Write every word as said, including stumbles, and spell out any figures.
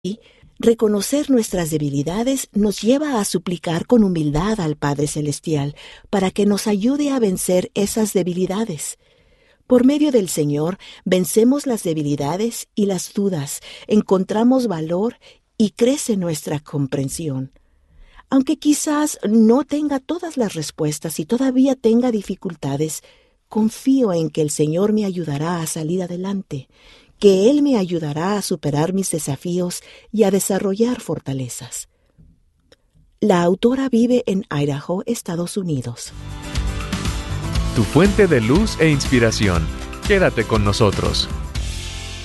Reconocer nuestras debilidades nos lleva a suplicar con humildad al Padre Celestial para que nos ayude a vencer esas debilidades. Por medio del Señor, vencemos las debilidades y las dudas, encontramos valor y crece nuestra comprensión. Aunque quizás no tenga todas las respuestas y todavía tenga dificultades, confío en que el Señor me ayudará a salir adelante, que Él me ayudará a superar mis desafíos y a desarrollar fortalezas. La autora vive en Idaho, Estados Unidos. Tu fuente de luz e inspiración. Quédate con nosotros.